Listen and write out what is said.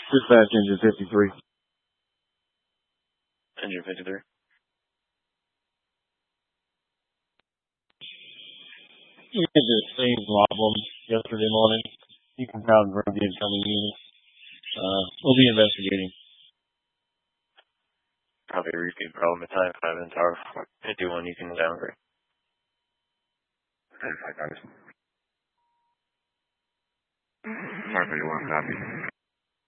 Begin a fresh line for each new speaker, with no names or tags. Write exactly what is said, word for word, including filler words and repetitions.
Dispatch engine fifty-three.
Engine fifty-three.
You had the same problem yesterday morning. You can probably run the incoming unit. Uh, we'll be investigating.
Probably a repeat problem at time five in tower fifty-one. You can downgrade.
Tower fifty-one, copy.